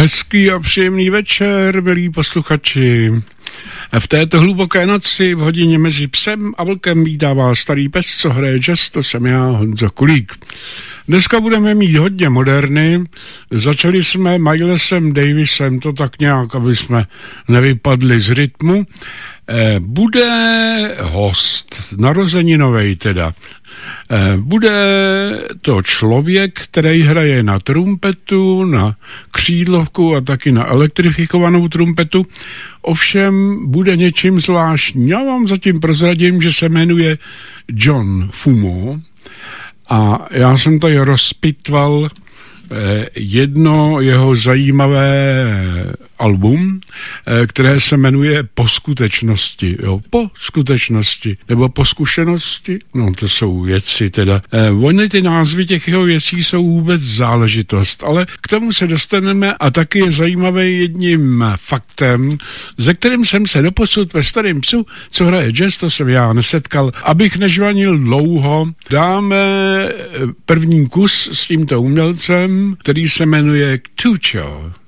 Hezký a příjemný večer, milí posluchači. V této hluboké noci v hodině mezi psem a vlkem vítá vás starý pes, co hraje jazz, to jsem já, Honza Kulík. Dneska budeme mít hodně moderny. Začali jsme Milesem Davisem, to tak nějak, aby jsme nevypadli z rytmu. Bude host, narozeninovej teda. Bude to člověk, který hraje na trumpetu, na křídlovku a taky na elektrifikovanou trumpetu. Ovšem bude něčím zvláštní. Já vám zatím prozradím, že se jmenuje John Fumo a já jsem tady rozpitval jedno jeho zajímavé album, které se jmenuje Po skutečnosti. Jo, po skutečnosti. Nebo po zkušenosti. No, to jsou věci teda. Ony ty názvy těch jeho věcí jsou vůbec záležitost, ale k tomu se dostaneme a taky je zajímavý jedním faktem, ze kterým jsem se doposud ve Starém psu, co hraje jazz, to jsem já nesetkal. Abych nežvanil dlouho, dáme první kus s tímto umělcem, který se jmenuje Tucho.